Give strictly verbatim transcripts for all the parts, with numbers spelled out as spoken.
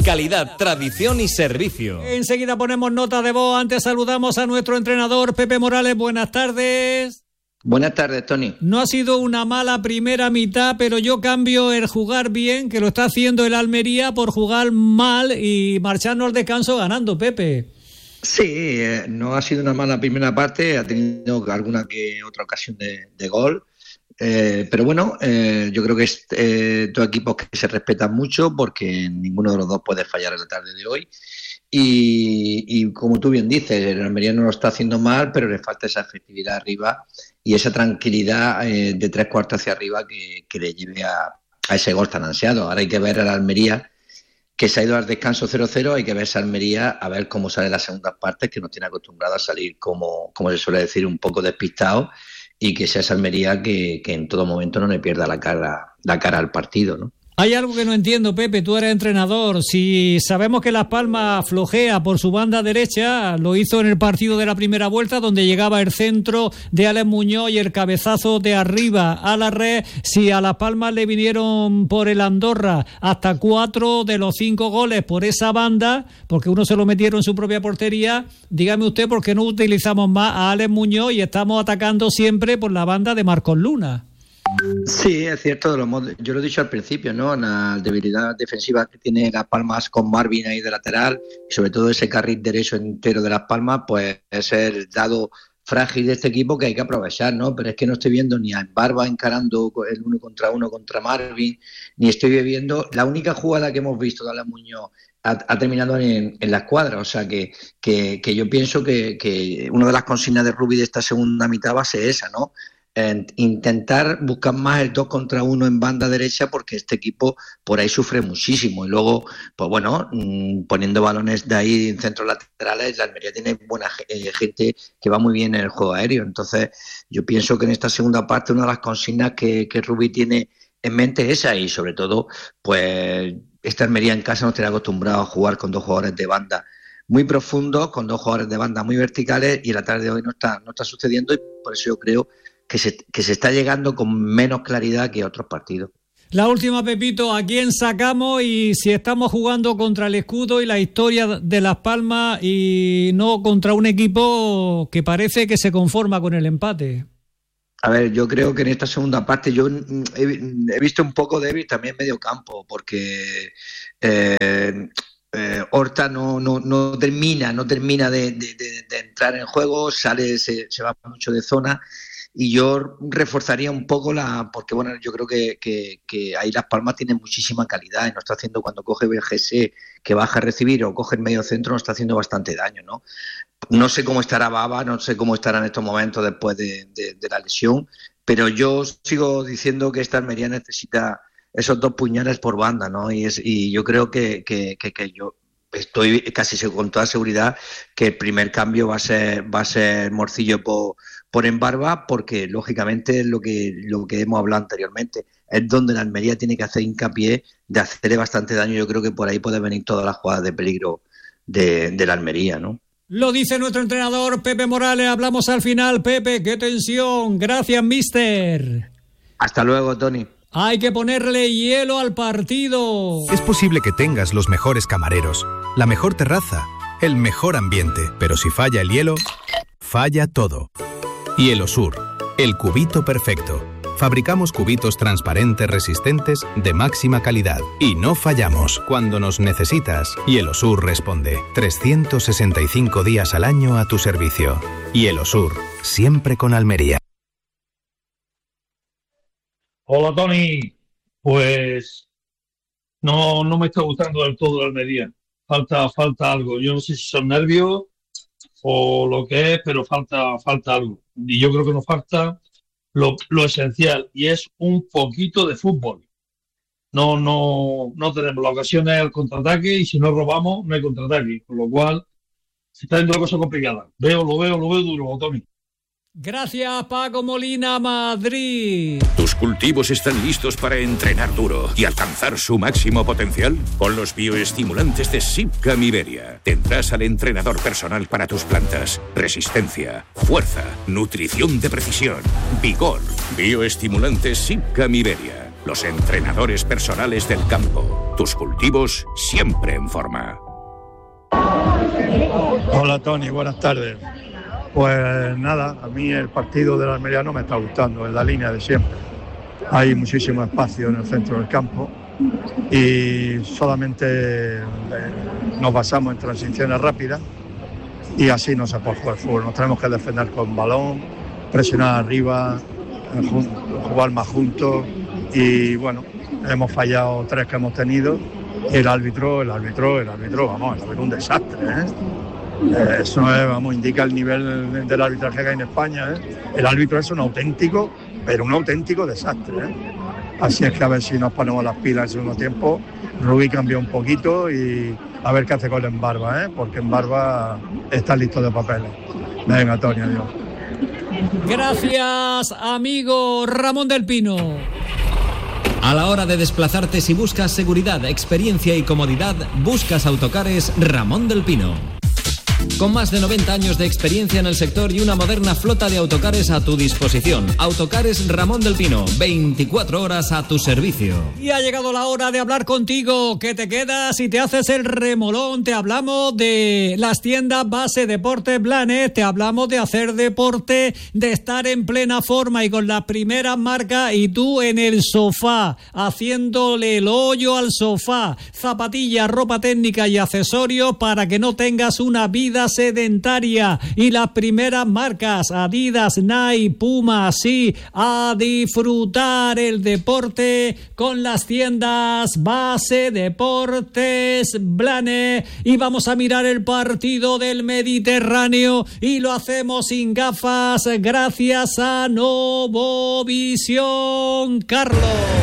Calidad, tradición y servicio. Enseguida ponemos nota de voz. Antes saludamos a nuestro entrenador, Pepe Morales. Buenas tardes. Buenas tardes, Tony. No ha sido una mala primera mitad, pero yo cambio el jugar bien, que lo está haciendo el Almería, por jugar mal y marcharnos al descanso ganando, Pepe. Sí, eh, no ha sido una mala primera parte, ha tenido alguna que otra ocasión de, de gol, eh, pero bueno, eh, yo creo que es eh, dos equipos que se respetan mucho porque ninguno de los dos puede fallar en la tarde de hoy. Y, y como tú bien dices, el Almería no lo está haciendo mal, pero le falta esa efectividad arriba y esa tranquilidad eh, de tres cuartos hacia arriba que, que le lleve a, a ese gol tan ansiado. Ahora hay que ver a la Almería, que se ha ido al descanso cero cero, hay que ver a esa Almería a ver cómo sale las segundas partes, que nos tiene acostumbrado a salir, como, como se suele decir, un poco despistado, y que sea esa Almería que, que en todo momento no le pierda la cara, la cara al partido, ¿no? Hay algo que no entiendo, Pepe, tú eres entrenador. Si sabemos que Las Palmas flojea por su banda derecha, lo hizo en el partido de la primera vuelta, donde llegaba el centro de Alex Muñoz y el cabezazo de arriba a la red. Si a Las Palmas le vinieron por el Andorra hasta cuatro de los cinco goles por esa banda, porque uno se lo metieron en su propia portería, dígame usted por qué no utilizamos más a Alex Muñoz y estamos atacando siempre por la banda de Marcos Luna. Sí, es cierto, yo lo he dicho al principio, ¿no? La debilidad defensiva que tiene Las Palmas con Marvin ahí de lateral, y sobre todo ese carril derecho entero de Las Palmas, pues es el lado frágil de este equipo que hay que aprovechar, ¿no? Pero es que no estoy viendo ni a Barba encarando el uno contra uno contra Marvin, ni estoy viendo la única jugada que hemos visto de Alex Muñoz ha, ha terminado en, en la escuadra, o sea que, que, que yo pienso que, que una de las consignas de Rubi de esta segunda mitad va a ser esa, ¿no? En intentar buscar más el dos contra uno en banda derecha, porque este equipo por ahí sufre muchísimo, y luego, pues bueno, mmm, poniendo balones de ahí en centros laterales, la Almería tiene buena eh, gente que va muy bien en el juego aéreo. Entonces yo pienso que en esta segunda parte una de las consignas que, que Rubi tiene en mente es esa, y sobre todo pues esta Almería en casa nos tiene acostumbrado a jugar con dos jugadores de banda muy profundos, con dos jugadores de banda muy verticales, y la tarde de hoy no está, no está sucediendo, y por eso yo creo que se, que se está llegando con menos claridad que otros partidos. La última, Pepito, ¿a quién sacamos y si estamos jugando contra el escudo y la historia de Las Palmas y no contra un equipo que parece que se conforma con el empate? A ver, yo creo que en esta segunda parte yo he, he visto un poco débil también medio campo, porque eh, eh, Horta no, no, no termina, no termina de, de, de, de entrar en juego, sale, se, se va mucho de zona. Y yo reforzaría un poco la, porque bueno, yo creo que, que, que ahí Las Palmas tiene muchísima calidad y nos está haciendo, cuando coge B G C que baja a recibir o coge el medio centro, nos está haciendo bastante daño, ¿no? No sé cómo estará Baba, no sé cómo estará en estos momentos después de, de, de la lesión, pero yo sigo diciendo que esta Almería necesita esos dos puñales por banda, ¿no? Y, es, y yo creo que, que, que, que yo estoy casi con toda seguridad que el primer cambio va a ser, va a ser Morcillo por por Embarba, porque lógicamente es lo que, lo que hemos hablado anteriormente, es donde la Almería tiene que hacer hincapié de hacerle bastante daño. Yo creo que por ahí pueden venir todas las jugadas de peligro de, de la Almería, ¿no? Lo dice nuestro entrenador Pepe Morales. Hablamos al final, Pepe, qué tensión. Gracias, mister. Hasta luego, Tony. Hay que ponerle hielo al partido. Es posible que tengas los mejores camareros, la mejor terraza, el mejor ambiente, pero si falla el hielo, falla todo. Hielo Sur, el cubito perfecto. Fabricamos cubitos transparentes resistentes de máxima calidad y no fallamos cuando nos necesitas. Hielo Sur responde trescientos sesenta y cinco días al año a tu servicio. Hielo Sur, siempre con Almería. Hola, Tony. Pues no, no me está gustando del todo la Almería. Falta, falta algo. Yo no sé si son nervios o lo que es, pero falta, falta algo. Y yo creo que nos falta lo, lo esencial, y es un poquito de fútbol. No, no, no tenemos las ocasiones al contraataque, y si no robamos, no hay contraataque. Con lo cual, se está yendo la cosa complicada. Veo, lo veo, lo veo duro, Tony. Gracias, Paco Molina, Madrid. ¿Tus cultivos están listos para entrenar duro y alcanzar su máximo potencial? Con los bioestimulantes de Sipcam Iberia tendrás al entrenador personal para tus plantas. Resistencia, fuerza, nutrición de precisión, vigor. Bioestimulantes Sipcam Iberia. los entrenadores personales del campo. Tus cultivos siempre en forma. Hola Tony, buenas tardes. Pues nada, a mí el partido de la Almería no me está gustando, en la línea de siempre. Hay muchísimo espacio en el centro del campo y solamente nos basamos en transiciones rápidas y así no se puede jugar fútbol. Nos tenemos que defender con balón, presionar arriba, jugar más juntos y bueno, hemos fallado tres que hemos tenido. El árbitro, el árbitro, el árbitro, vamos, el árbitro un desastre, ¿eh? Eh, eso es, vamos, indica el nivel del arbitraje que hay en España, ¿eh? El árbitro es un auténtico, pero un auténtico desastre, ¿eh? Así es que a ver si nos ponemos las pilas en el segundo tiempo. Rubí cambió un poquito y a ver qué hace con Embarba, ¿eh? Porque Embarba está listo de papeles. Venga, Tony, adiós. Gracias, amigo Ramón del Pino. A la hora de desplazarte, si buscas seguridad, experiencia y comodidad, buscas Autocares Ramón del Pino. Con más de noventa años de experiencia en el sector y una moderna flota de autocares a tu disposición. Autocares Ramón del Pino, veinticuatro horas a tu servicio. Y ha llegado la hora de hablar contigo. ¿Qué te quedas y te haces el remolón? Te hablamos de las tiendas Base Deportes Blanes, te hablamos de hacer deporte, de estar en plena forma y con las primeras marcas, y tú en el sofá, haciéndole el hoyo al sofá. Zapatillas, ropa técnica y accesorios para que no tengas una vida sedentaria. Y las primeras marcas, Adidas, Nike, Puma, sí, a disfrutar el deporte con las tiendas Base Deportes Blanes. Y vamos a mirar el partido del Mediterráneo y lo hacemos sin gafas gracias a Novovisión. Carlos.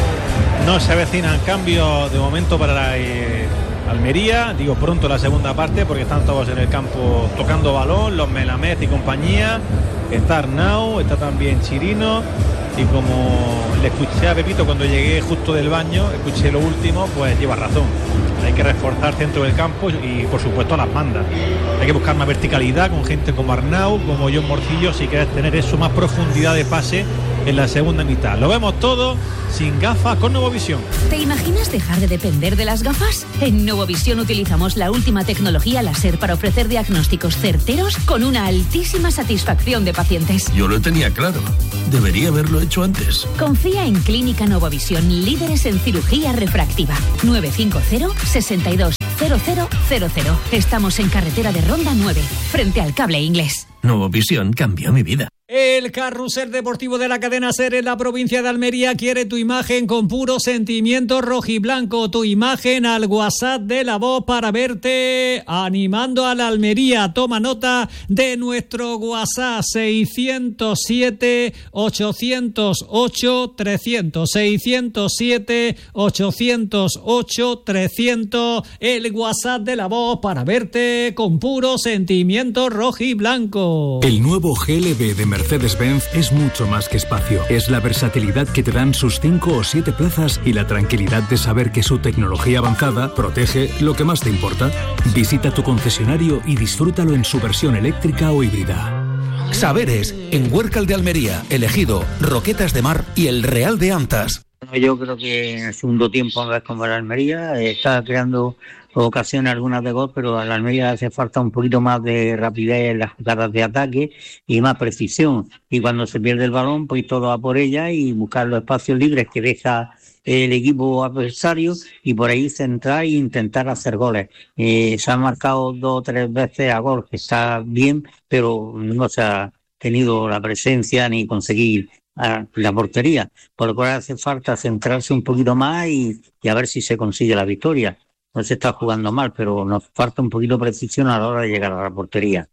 No se avecinan cambios de momento para la eh, Almería, digo pronto la segunda parte porque están todos en el campo tocando balón, los Melamed y compañía. Está Arnau, está también Chirino, y como le escuché a Pepito cuando llegué justo del baño, escuché lo último, pues lleva razón. Hay que reforzar centro del campo y por supuesto las bandas. Hay que buscar más verticalidad con gente como Arnau, como John Morcillo, si quieres tener eso, más profundidad de pase en la segunda mitad. Lo vemos todo sin gafas con Novovisión. ¿Te imaginas dejar de depender de las gafas? En Novovisión utilizamos la última tecnología láser para ofrecer diagnósticos certeros con una altísima satisfacción de pacientes. Yo lo tenía claro. Debería haberlo hecho antes. Confía en Clínica Novovisión, líderes en cirugía refractiva. nueve cinco cero, seis dos, cero cero cero cero. Estamos en carretera de Ronda nueve, frente al Cable Inglés. Novovisión cambió mi vida. El carrusel deportivo de la cadena SER en la provincia de Almería quiere tu imagen con puro sentimiento rojiblanco. Tu imagen al WhatsApp de La Voz para verte animando a la Almería. Toma nota de nuestro WhatsApp: seiscientos siete, ochocientos ocho, trescientos. seiscientos siete, ochocientos ocho, trescientos. El WhatsApp de La Voz para verte con puro sentimiento rojiblanco. El nuevo G L B de Mercedes-Benz es mucho más que espacio. Es la versatilidad que te dan sus cinco o siete plazas y la tranquilidad de saber que su tecnología avanzada protege lo que más te importa. Visita tu concesionario y disfrútalo en su versión eléctrica o híbrida. Saberes, en Huércal de Almería, Elegido, Roquetas de Mar y el Real de Antas. Yo creo que en el segundo tiempo, ves como la Almería está creando ocasiones algunas de gol, pero a la Almería hace falta un poquito más de rapidez en las jugadas de ataque y más precisión. Y cuando se pierde el balón, pues todo va por ella y buscar los espacios libres que deja el equipo adversario y por ahí centrar e intentar hacer goles. Eh, se han marcado dos o tres veces a gol, que está bien, pero no se ha tenido la presencia ni conseguir a la portería, por lo cual hace falta centrarse un poquito más y, y a ver si se consigue la victoria. No se está jugando mal, pero nos falta un poquito de precisión a la hora de llegar a la portería.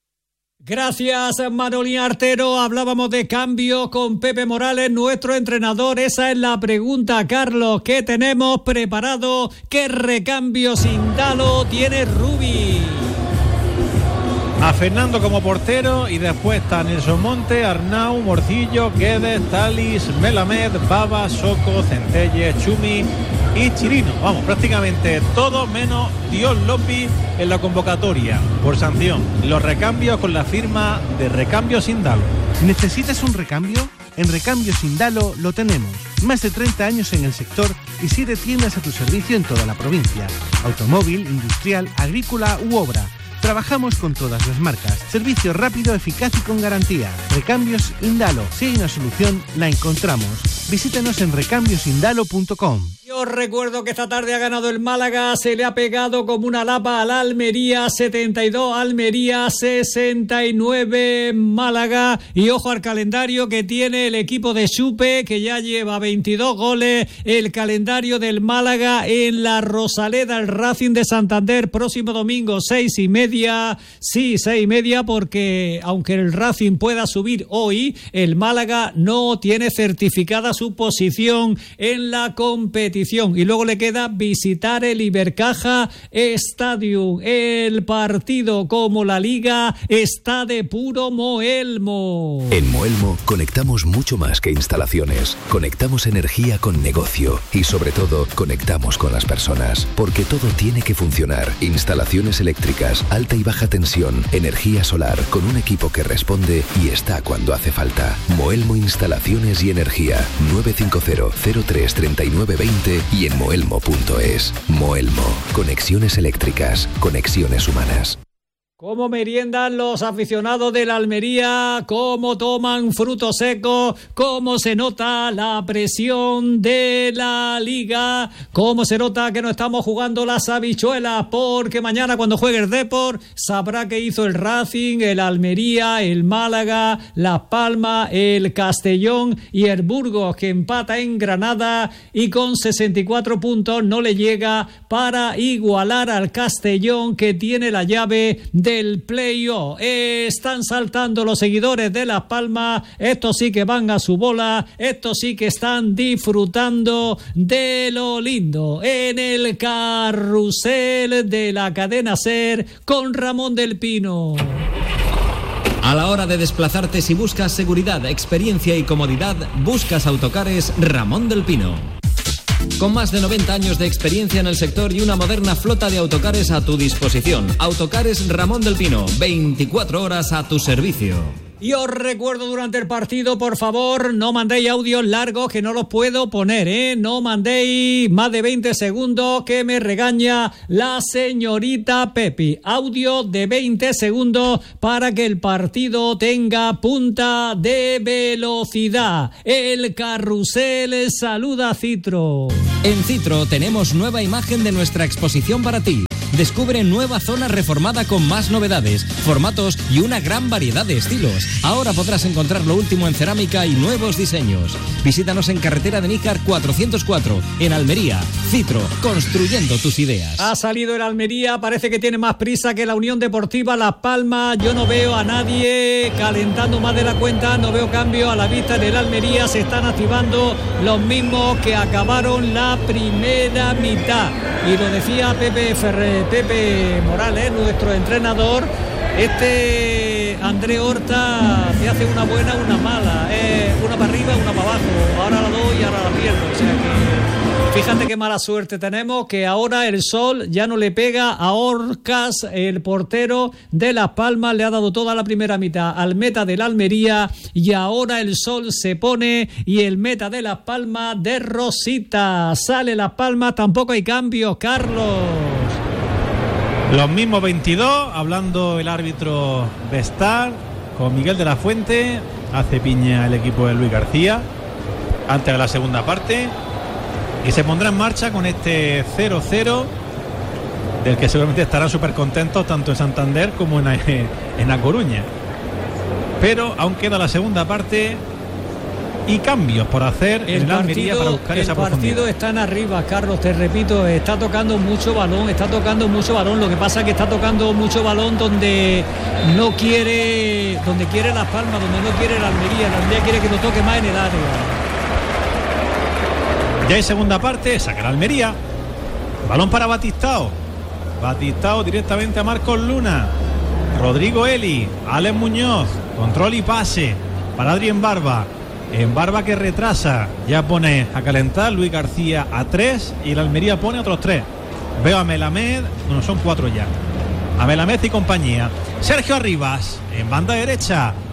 Gracias, Manolín Artero. Hablábamos de cambio con Pepe Morales, nuestro entrenador. Esa es la pregunta, Carlos. ¿Qué tenemos preparado? ¿Qué recambio sin Dalo tiene Rubí? A Fernando como portero y después está Nelson Monte, Arnau, Morcillo, Guedes, Talis, Melamed, Baba, Soco, Centelles, Chumi y Chirino. Vamos, prácticamente todo menos Dios Lopi en la convocatoria por sanción. Los recambios con la firma de Recambio Sindalo. ¿Necesitas un recambio? En Recambio Sindalo lo tenemos. Más de treinta años en el sector y siete tiendas a tu servicio en toda la provincia. Automóvil, industrial, agrícola u obra. Trabajamos con todas las marcas. Servicio rápido, eficaz y con garantía. Recambios Indalo. Si hay una solución, la encontramos. Visítanos en recambios indalo punto com. Yo recuerdo que esta tarde ha ganado el Málaga, se le ha pegado como una lapa al Almería, setenta y dos, Almería sesenta y nueve, Málaga. Y ojo al calendario que tiene el equipo de Xupe, que ya lleva veintidós goles. El calendario del Málaga en la Rosaleda, el Racing de Santander, próximo domingo, seis y media. Sí, seis y media, porque aunque el Racing pueda subir hoy, el Málaga no tiene certificada su posición en la competición. Y luego le queda visitar el Ibercaja Stadium. El partido, como la Liga, está de puro Moelmo. En Moelmo conectamos mucho más que instalaciones. Conectamos energía con negocio y sobre todo conectamos con las personas, porque todo tiene que funcionar. Instalaciones eléctricas, alta y baja tensión, energía solar, con un equipo que responde y está cuando hace falta. Moelmo Instalaciones y Energía. nueve cinco cero, cero tres, tres nueve dos cero y en moelmo punto es. Moelmo. Conexiones eléctricas. Conexiones humanas. Cómo meriendan los aficionados de la Almería, cómo toman frutos secos, cómo se nota la presión de la Liga, cómo se nota que no estamos jugando las habichuelas, porque mañana cuando juegue el Depor sabrá qué hizo el Racing, el Almería, el Málaga, Las Palmas, el Castellón y el Burgos, que empata en Granada y con sesenta y cuatro puntos no le llega para igualar al Castellón, que tiene la llave de el play-off. Están saltando los seguidores de Las Palmas, estos sí que van a su bola, estos sí que están disfrutando de lo lindo en el carrusel de la cadena SER con Ramón del Pino. A la hora de desplazarte, si buscas seguridad, experiencia y comodidad, buscas Autocares Ramón del Pino. Con más de noventa años de experiencia en el sector y una moderna flota de autocares a tu disposición. Autocares Ramón del Pino, veinticuatro horas a tu servicio. Y os recuerdo durante el partido, por favor, no mandéis audios largos que no los puedo poner, ¿eh? No mandéis más de veinte segundos que me regaña la señorita Pepi. Audio de veinte segundos para que el partido tenga punta de velocidad. El carrusel saluda a Citro. En Citro tenemos nueva imagen de nuestra exposición para ti. Descubre nueva zona reformada con más novedades, formatos y una gran variedad de estilos. Ahora podrás encontrar lo último en cerámica y nuevos diseños. Visítanos en carretera de Níjar cuatrocientos cuatro, en Almería. Citro, construyendo tus ideas. Ha salido el Almería, parece que tiene más prisa que la Unión Deportiva Las Palmas. Yo no veo a nadie calentando más de la cuenta, no veo cambio a la vista del Almería. Se están activando los mismos que acabaron la primera mitad. Y lo decía Pepe Ferrer. Pepe Morales, nuestro entrenador, este André Horta te hace una buena, una mala, eh, una para arriba, una para abajo, ahora la doy y ahora la pierdo, o sea que fíjate qué mala suerte tenemos, que ahora el sol ya no le pega a Orcas, el portero de Las Palmas, le ha dado toda la primera mitad al meta del Almería y ahora el sol se pone y el meta de Las Palmas de Rosita, sale Las Palmas, tampoco hay cambios, Carlos. Los mismos veintidós, hablando el árbitro Bestar con Miguel de la Fuente, hace piña el equipo de Luis García antes de la segunda parte y se pondrá en marcha con este cero cero del que seguramente estarán súper contentos tanto en Santander como en, en A Coruña, pero aún queda la segunda parte y cambios por hacer el en la Almería para buscar esa profundidad. El partido está en arriba, Carlos, te repito, está tocando mucho balón, está tocando mucho balón, lo que pasa es que está tocando mucho balón donde no quiere, donde quiere Las Palmas, donde no quiere la Almería, la Almería quiere que lo toque más en el área. Ya hay segunda parte, saca la Almería, balón para Batistao, Batistao directamente a Marcos Luna, Rodrigo Eli, Alex Muñoz, control y pase para Adrián Barba. En Barba que retrasa, ya pone a calentar Luis García a tres y la Almería pone otros tres. Veo a Melamed, no son cuatro ya. A Melamed y compañía. Sergio Arribas, en banda derecha.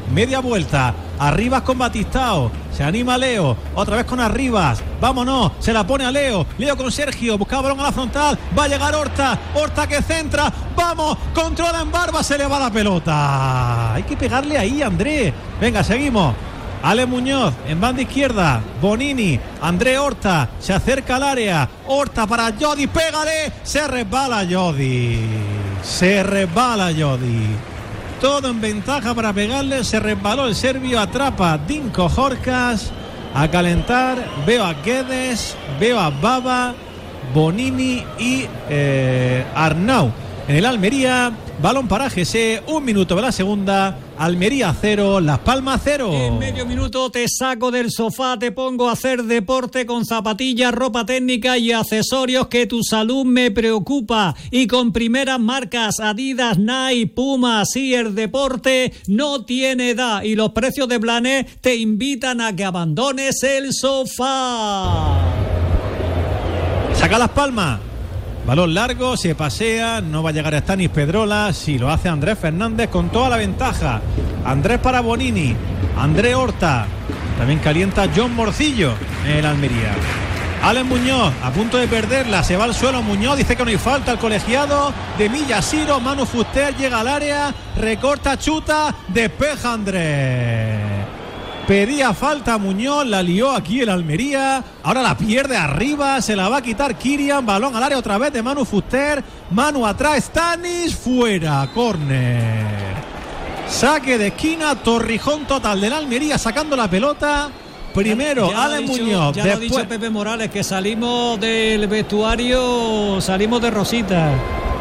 media vuelta. Arribas con Batistao, se anima Leo, otra vez con Arribas, vámonos, se la pone a Leo, Leo con Sergio, busca balón a la frontal, va a llegar Horta, Horta que centra, vamos, controla en Barba, se le va la pelota. Hay que pegarle ahí, André. Venga, seguimos. Ale Muñoz en banda izquierda, Bonini, André Horta, se acerca al área, Horta para Jodi, pégale, se resbala Jodi, se resbala Jodi, todo en ventaja para pegarle, se resbaló el serbio, atrapa Dinko Horkas, a calentar, veo a Guedes, veo a Baba, Bonini y eh, Arnau. En el Almería, balón para G S, un minuto de la segunda, Almería cero, Las Palmas cero. En medio minuto te saco del sofá, te pongo a hacer deporte con zapatillas, ropa técnica y accesorios, que tu salud me preocupa. Y con primeras marcas, Adidas, Nike, Puma, sí, el deporte no tiene edad. Y los precios de Blanet te invitan a que abandones el sofá. Saca Las Palmas. Balón largo, se pasea, no va a llegar a Stanis Pedrola, si lo hace Andrés Fernández con toda la ventaja. Andrés para Bonini, André Horta, también calienta John Morcillo en el Almería. Alen Muñoz, a punto de perderla, se va al suelo Muñoz, dice que no hay falta, el colegiado de Millasiro, Manu Fuster llega al área, recorta, chuta, despeja Andrés. Pedía falta Muñoz, la lió aquí el Almería, ahora la pierde arriba, se la va a quitar Kirian, balón al área otra vez de Manu Fuster, Manu atrás, Stanis, fuera, córner. Saque de esquina, Torrijón total del Almería sacando la pelota. Primero Alen Muñoz, ya después... lo ha dicho Pepe Morales, que salimos del vestuario, salimos de rosita.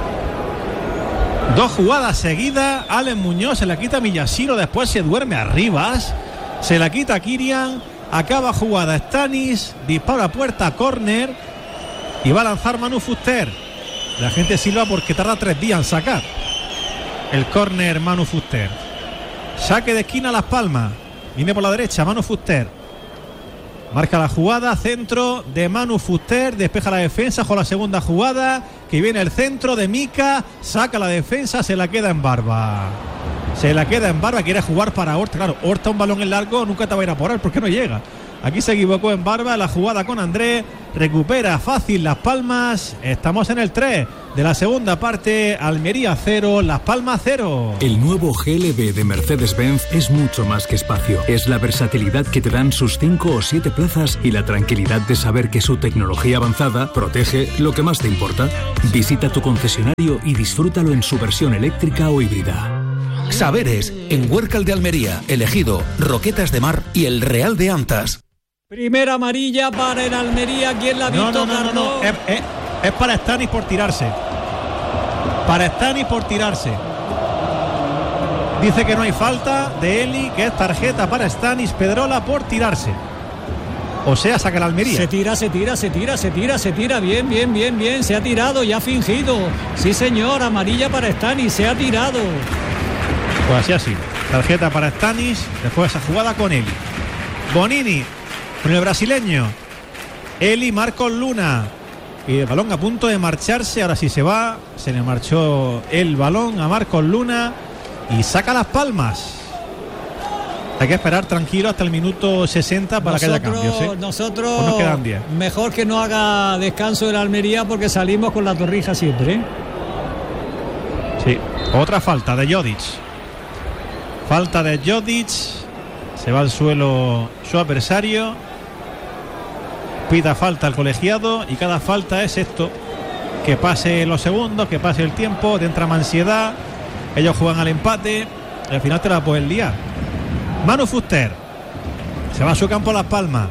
Dos jugadas seguidas, Alen Muñoz se la quita Millasiro, después se duerme Arribas. Se la quita Kirian, acaba jugada Stanis, dispara a puerta, córner y va a lanzar Manu Fuster. La gente silba porque tarda tres días en sacar el córner Manu Fuster. Saque de esquina Las Palmas, viene por la derecha Manu Fuster, marca la jugada, centro de Manu Fuster, despeja la defensa con la segunda jugada, que viene el centro de Mika, saca la defensa, se la queda en Barba. Se la queda en Barba, quiere jugar para Horta. Claro, Horta un balón en largo, nunca te va a ir a por él porque no llega. Aquí se equivocó en Barba, la jugada con André, recupera fácil Las Palmas. Estamos en el tres de la segunda parte, Almería cero, Las Palmas cero. El nuevo G L B de Mercedes-Benz es mucho más que espacio. Es la versatilidad que te dan sus cinco o siete plazas y la tranquilidad de saber que su tecnología avanzada protege lo que más te importa. Visita tu concesionario y disfrútalo en su versión eléctrica o híbrida. Saberes, en Huércal de Almería, Elegido, Roquetas de Mar y el Real de Antas. Primera amarilla para el Almería. ¿Quién la ha visto? No, no, no, no, no. Es, es, es para Stanis por tirarse. Para Stanis por tirarse. Dice que no hay falta de Eli, que es tarjeta para Stanis Pedrola por tirarse. O sea, saca la Almería. Se tira, se tira, se tira, se tira, se tira. Bien, bien, bien, bien. Se ha tirado y ha fingido. Sí, señor. Amarilla para Stanis. Se ha tirado. Pues así así. Tarjeta para Stanis. Después esa jugada con Eli. Bonini con el brasileño. Eli, Marcos Luna. Y el balón a punto de marcharse. Ahora sí se va. Se le marchó el balón a Marcos Luna. Y saca Las Palmas. Hay que esperar tranquilo hasta el minuto sesenta para nosotros, que haya cambios. ¿eh? Nosotros, pues nos quedan diez. Mejor que no haga descanso de la Almería porque salimos con la torrija siempre. ¿eh? Sí. Otra falta de Jodic. Falta de Jodic. Se va al suelo su adversario. Pita falta al colegiado. Y cada falta es esto: que pase los segundos, que pase el tiempo, te entra más ansiedad. Ellos juegan al empate y al final te la pueden liar. Manu Fuster se va a su campo Las Palmas.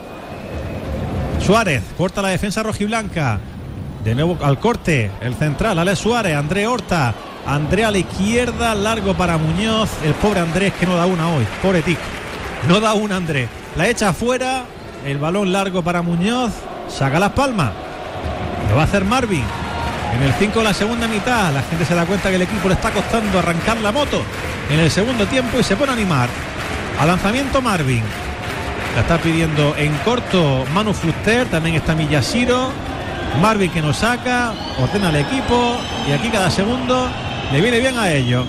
Suárez corta la defensa rojiblanca. De nuevo al corte el central Alex Suárez. André Horta. André a la izquierda, largo para Muñoz. El pobre Andrés que no da una hoy. Pobre Tic. No da una Andrés. La echa afuera. El balón largo para Muñoz. Saca Las Palmas. Lo va a hacer Marvin. En el cinco de la segunda mitad. La gente se da cuenta que el equipo le está costando arrancar la moto en el segundo tiempo y se pone a animar. Al lanzamiento Marvin. La está pidiendo en corto Manu Fuster. También está Millasiro. Marvin que nos saca. Ordena al equipo. Y aquí cada segundo le viene bien a ellos.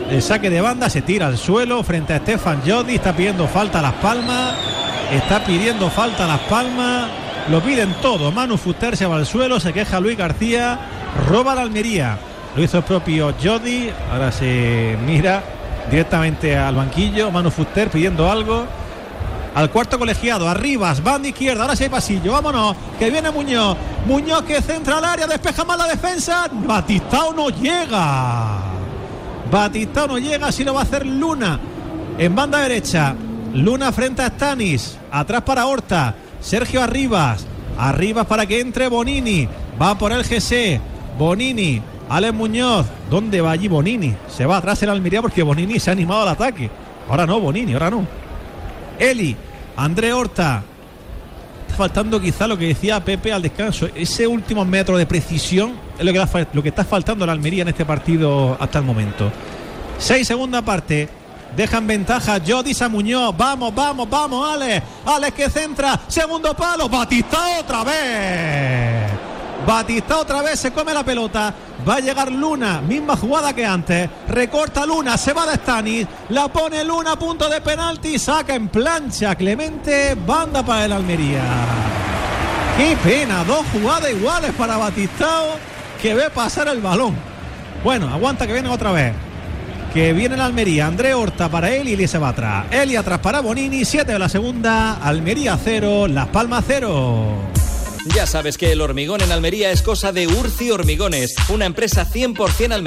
el saque de banda, se tira al suelo frente a Stefan Jodi, está pidiendo falta a Las Palmas, está pidiendo falta a Las Palmas, lo piden todo. Manu Fuster se va al suelo, se queja Luis García, roba la Almería, lo hizo el propio Jodi, ahora se mira directamente al banquillo, Manu Fuster pidiendo algo. Al cuarto colegiado, Arribas, banda izquierda, ahora sí hay pasillo, vámonos, que viene Muñoz, Muñoz que centra al área, despeja mal la defensa, Batistao no llega, Batistao no llega, así lo va a hacer Luna, en banda derecha, Luna frente a Stanis, atrás para Horta, Sergio Arribas, Arribas para que entre Bonini, va por el G C, Bonini, Alex Muñoz, ¿dónde va allí Bonini? Se va atrás el Almería porque Bonini se ha animado al ataque, ahora no Bonini, ahora no. Eli, André Horta, está faltando quizá lo que decía Pepe al descanso, ese último metro de precisión es lo que, lo que está faltando a la Almería en este partido hasta el momento. Seis segunda parte, dejan ventaja Jodis a Muñoz, vamos, vamos, vamos Alex, Alex que centra, segundo palo, Batistao otra vez, Batistao otra vez se come la pelota, va a llegar Luna, misma jugada que antes, recorta Luna, se va de Stanis, la pone Luna a punto de penalti, saca en plancha Clemente, banda para el Almería. Qué pena, dos jugadas iguales para Batistao, que ve pasar el balón. Bueno, aguanta que viene otra vez, que viene el Almería, André Horta para Eli, Eli se va atrás, Eli atrás para Bonini, siete de la segunda, Almería cero, Las Palmas cero. Ya sabes que el hormigón en Almería es cosa de Urci Hormigones, una empresa cien por ciento almeriense.